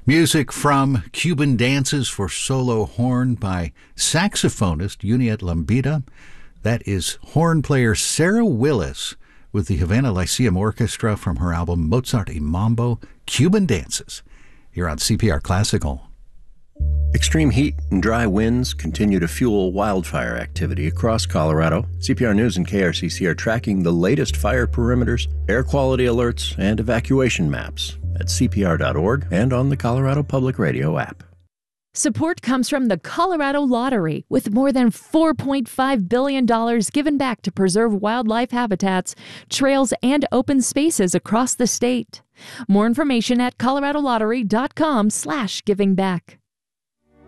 Music from Cuban Dances for Solo Horn by saxophonist Juniet Lambida. That is horn player Sarah Willis with the Havana Lyceum Orchestra from her album Mozart y Mambo, Cuban Dances, here on CPR Classical. Extreme heat and dry winds continue to fuel wildfire activity across Colorado. CPR News and KRCC are tracking the latest fire perimeters, air quality alerts, and evacuation maps at CPR.org and on the Colorado Public Radio app. Support comes from the Colorado Lottery, with more than $4.5 billion given back to preserve wildlife habitats, trails, and open spaces across the state. More information at coloradolottery.com/givingback.